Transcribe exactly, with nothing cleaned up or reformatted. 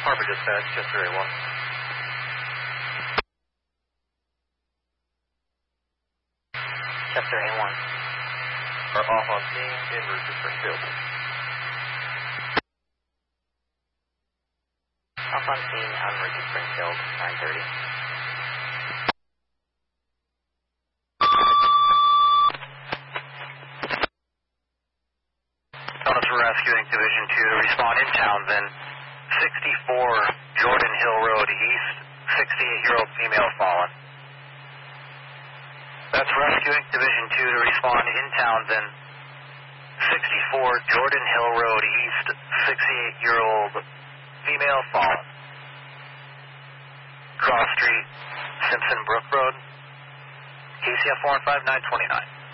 Harbor Dispatch, Chester A one. Chester A one. Are off on scene in route to Springfield. Off on scene en route to Springfield, nine thirty. Donaldson Rescuing Division two to respond in Townsend, sixty-four Jordan Hill Road East, sixty-eight-year-old female fallen. That's Rescuing Division two to respond in Townsend, sixty-four Jordan Hill Road East, sixty-eight-year-old female fallen. Cross Street, Simpson Brook Road, K C F four one five nine two nine.